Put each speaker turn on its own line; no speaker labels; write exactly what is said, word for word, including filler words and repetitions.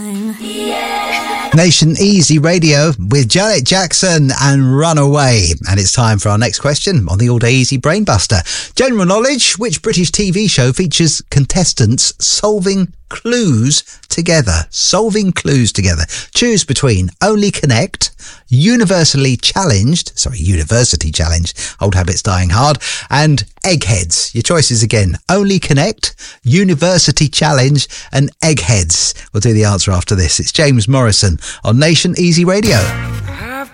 Nation Easy Radio with Janet Jackson and Runaway. And it's time for our next question on the All Day Easy Brainbuster. General knowledge: which British T V show features contestants solving clues together? Solving clues together. Choose between Only Connect, Universally Challenged, sorry, University Challenged, old habits dying hard, and Eggheads. Your choices again: Only Connect, University Challenge, and Eggheads. We'll do the answer after this. It's James Morrison on Nation Easy Radio.